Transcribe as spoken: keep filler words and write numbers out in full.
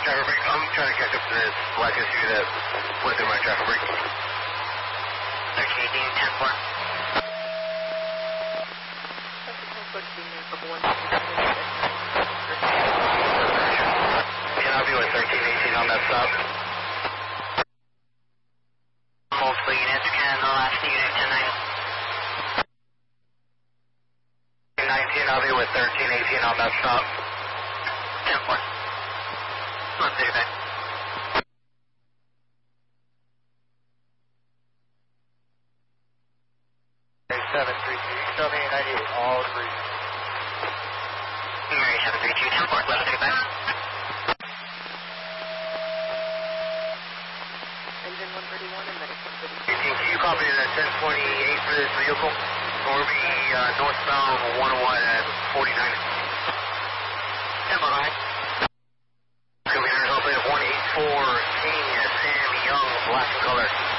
traffic break. I'm trying to catch up to this black S U V that went through my traffic break. thirteen eighteen, ten four. Yeah, I'll be with thirteen eighteen on that stop. Multiple units, can the last unit, ten nine. nineteen, I'll be with thirteen eighteen on that stop. ten four. one thirty back. seven three two, seven eight ninety-eight, all three. Mary seven three two, ten four, eleven thirty back. Engine one thirty-one and medic one thirty-two. Can you copy the ten twenty-eight for this vehicle? Or be uh, northbound one oh one at forty-nine. ten four, go ahead. Commander, I'll play one eight four King Sam Young, black in color.